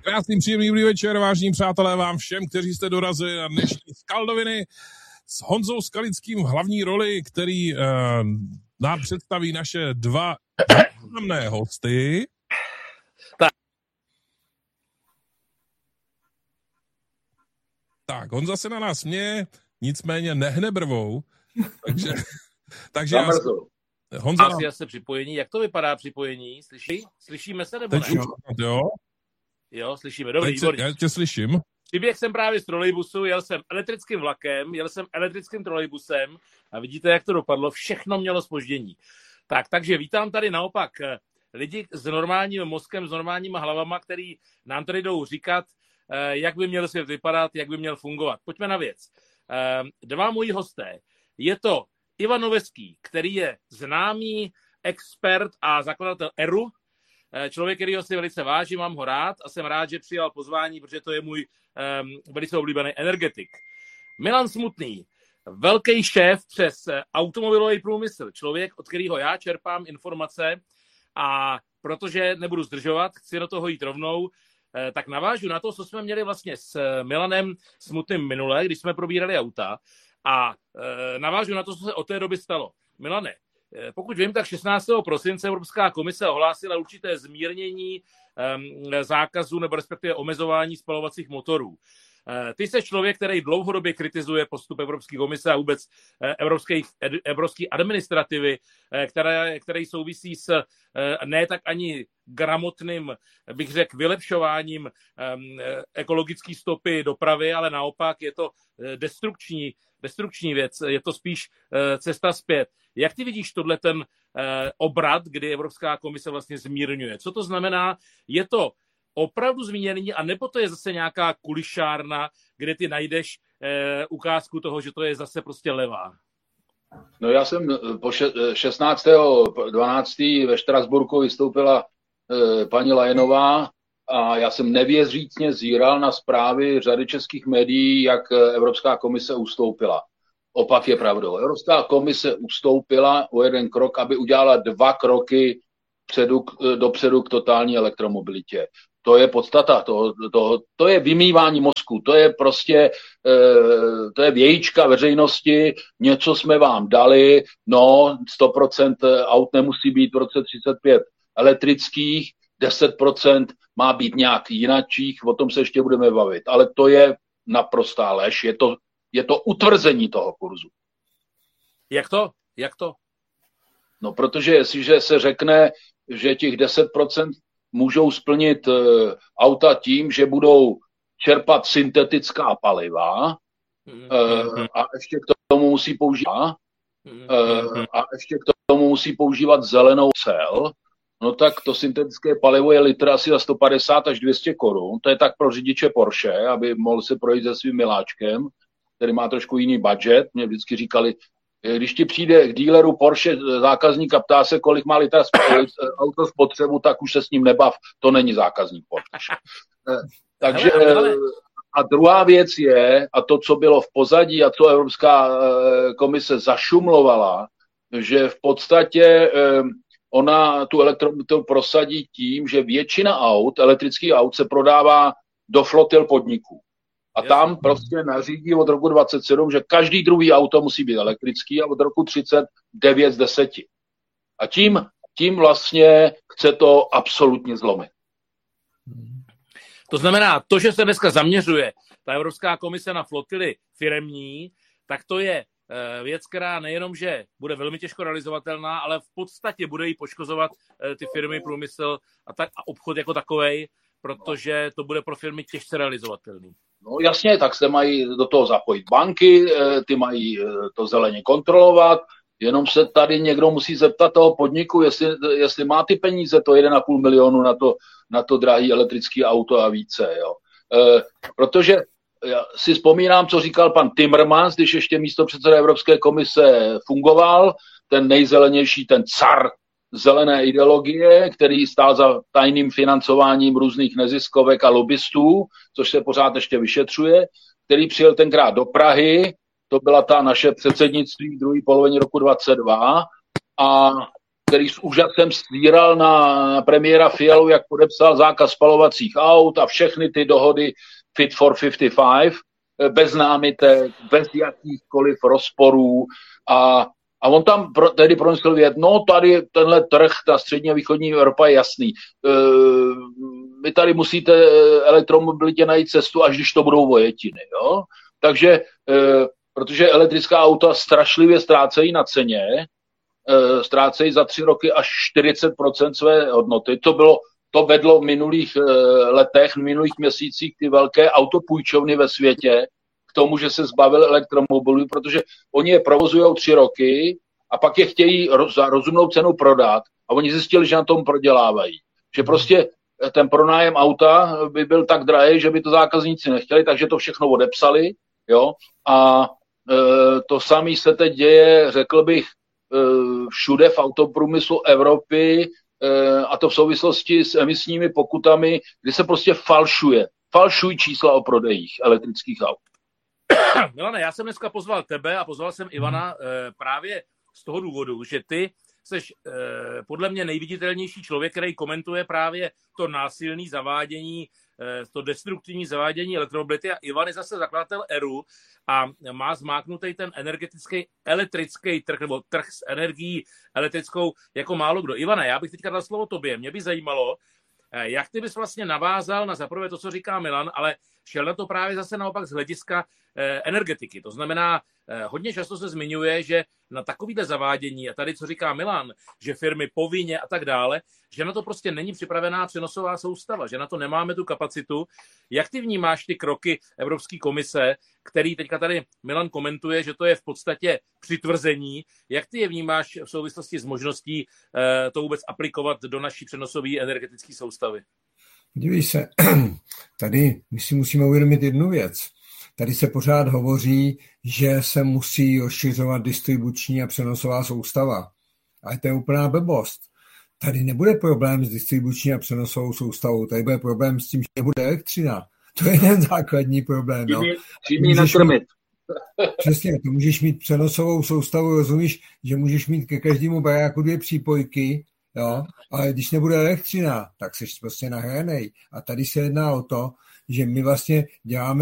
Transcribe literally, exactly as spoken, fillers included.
Krásný, příjemný dobrý večer, vážení přátelé, vám všem, kteří jste dorazili na dnešní Skaldoviny s Honzou Skalickým v hlavní roli, který uh, nám představí naše dva významné hosty. Tak. Tak, Honza se na nás směje, nicméně nehne brvou, takže... takže já, Honza nám... Asi připojení. Jak to vypadá připojení? Slyší? Slyšíme se nebo teď ne? Už, jo. Jo, slyšíme. Dobrý, teď se, já tě slyším. Příběh jsem právě z trolejbusu, jel jsem elektrickým vlakem, jel jsem elektrickým trolejbusem a vidíte, jak to dopadlo. Všechno mělo zpoždění. Tak, takže vítám tady naopak lidi s normálním mozkem, s normálníma hlavama, který nám tady jdou říkat, jak by měl svět vypadat, jak by měl fungovat. Pojďme na věc. Dva moji hosté. Je to Ivan Noveský, který je známý expert a zakladatel ERU, člověk, kterýho si velice vážím, mám ho rád a jsem rád, že přijal pozvání, protože to je můj um, velice oblíbený energetik. Milan Smutný, velký šéf přes automobilový průmysl, člověk, od kterého já čerpám informace a protože nebudu zdržovat, chci do toho jít rovnou, tak navážu na to, co jsme měli vlastně s Milanem Smutným minule, když jsme probírali auta a navážu na to, co se od té doby stalo. Milane, pokud vím, tak šestnáctého prosince Evropská komise ohlásila určité zmírnění um, zákazu nebo respektive omezování spalovacích motorů. Uh, ty jsi člověk, který dlouhodobě kritizuje postup Evropské komise a vůbec uh, evropské, ed, evropské administrativy, uh, které, které souvisí s uh, ne tak ani gramotným, bych řekl, vylepšováním um, ekologické stopy dopravy, ale naopak je to destrukční, destrukční věc, je to spíš uh, cesta zpět. Jak ty vidíš tohle ten uh, obrat, kdy Evropská komise vlastně zmírňuje? Co to znamená? Je to opravdu zmínění, anebo to je zase nějaká kulišárna, kde ty najdeš uh, ukázku toho, že to je zase prostě levá? No já jsem po šestnáctého dvanáctého ve Štrasburku vystoupila uh, paní Lajenová a já jsem nevěřícně zíral na zprávy řady českých médií, jak Evropská komise ustoupila. Opak je pravdou. Evropská komise ustoupila o jeden krok, aby udělala dva kroky předu, dopředu k totální elektromobilitě. To je podstata toho, toho, to je vymývání mozku, to je prostě, to je vějíčka veřejnosti, něco jsme vám dali, no, sto procent aut nemusí být v roce třicet pět elektrických, deset procent má být nějak jinačích, o tom se ještě budeme bavit, ale to je naprostá lež, je to Je to utvrzení toho kurzu. Jak to? Jak to? No, protože jestliže se řekne, že těch deset procent můžou splnit e, auta tím, že budou čerpat syntetická paliva e, a ještě k tomu musí používat e, a ještě k tomu musí používat zelenou cel, no tak to syntetické palivo je litr asi za sto padesát až dvě stě korun. To je tak pro řidiče Porsche, aby mohl se projít se svým miláčkem, který má trošku jiný budget. Mě vždycky říkali, když ti přijde k díleru Porsche zákazník a ptá se, kolik má litra auto spotřebu, tak už se s ním nebav, to není zákazník Porsche. Takže a druhá věc je, a to, co bylo v pozadí a co Evropská komise zašumlovala, že v podstatě ona tu elektromobilitu prosadí tím, že většina aut, elektrických aut se prodává do flotil podniků. A tam prostě nařídí od roku dvacet sedm, že každý druhý auto musí být elektrický a od roku třicet devět z deseti. A tím, tím vlastně chce to absolutně zlomit. To znamená, to, že se dneska zaměřuje ta Evropská komise na flotily firemní, tak to je věc, která nejenom, že bude velmi těžko realizovatelná, ale v podstatě bude jí poškozovat ty firmy, průmysl a, tak, a obchod jako takovej, protože to bude pro firmy těžce realizovatelný. No jasně, tak se mají do toho zapojit banky, ty mají to zeleně kontrolovat, jenom se tady někdo musí zeptat toho podniku, jestli, jestli má ty peníze, to jeden a půl milionu na to, na to drahý elektrický auto a více. Jo. E, protože já si vzpomínám, co říkal pan Timmermans, když ještě místopředseda Evropské komise fungoval, ten nejzelenější, ten car zelené ideologie, který stál za tajným financováním různých neziskovek a lobbystů, což se pořád ještě vyšetřuje, který přijel tenkrát do Prahy, to byla ta naše předsednictví v druhé polovině roku dvacet dva a který s úžasem stíral na premiéra Fialu, jak podepsal zákaz spalovacích aut a všechny ty dohody Fit for padesát pět, bez námitek, bez jakýchkoliv rozporů a, a on tam pro, tedy pronesl vět, no tady tenhle trh, ta střední a východní Evropa je jasný. E, vy tady musíte elektromobilitě najít cestu, až když to budou vojetiny. Jo? Takže, e, protože elektrická auta strašlivě ztrácejí na ceně, e, ztrácejí za tři roky až čtyřicet procent své hodnoty. To bylo To vedlo v minulých letech, v minulých měsících ty velké autopůjčovny ve světě k tomu, že se zbavili elektromobilů, protože oni je provozují tři roky a pak je chtějí za rozumnou cenu prodat a oni zjistili, že na tom prodělávají. Že prostě ten pronájem auta by byl tak drahý, že by to zákazníci nechtěli, takže to všechno odepsali. Jo? A e, to samé se teď děje, řekl bych, e, všude v autoprůmyslu Evropy, a to v souvislosti s emisními pokutami, kdy se prostě falšuje. Falšují čísla o prodejích elektrických aut. Milane, já jsem dneska pozval tebe a pozval jsem Ivana eh, právě z toho důvodu, že ty seš eh, podle mě nejviditelnější člověk, který komentuje právě to násilné zavádění, eh, to destruktivní zavádění elektromobility a Ivan je zase zakladatel ERU a má zmáknutý ten energetický elektrický trh, nebo trh s energií elektrickou jako málo kdo. Ivane, já bych teďka dal slovo tobě. Mě by zajímalo, jak ty bys vlastně navázal na zaprvé to, co říká Milan, ale šel na to právě zase naopak z hlediska energetiky. To znamená, hodně často se zmiňuje, že na takovýhle zavádění, a tady co říká Milan, že firmy povinně a tak dále, že na to prostě není připravená přenosová soustava, že na to nemáme tu kapacitu. Jak ty vnímáš ty kroky Evropské komise, který teďka tady Milan komentuje, že to je v podstatě přitvrzení. Jak ty je vnímáš v souvislosti s možností to vůbec aplikovat do naší přenosové energetické soustavy? Dívej se, tady my si musíme uvědomit jednu věc. Tady se pořád hovoří, že se musí rozšiřovat distribuční a přenosová soustava. Ale to je úplná blbost. Tady nebude problém s distribuční a přenosovou soustavou, tady bude problém s tím, že nebude elektřina. To je ten základní problém. No. Čím ji nakrmit. Přesně, to můžeš mít přenosovou soustavu, rozumíš, že můžeš mít ke každému baráku dvě přípojky, jo, ale když nebude elektřina, tak jsi prostě nahranej. A tady se jedná o to, že my vlastně děláme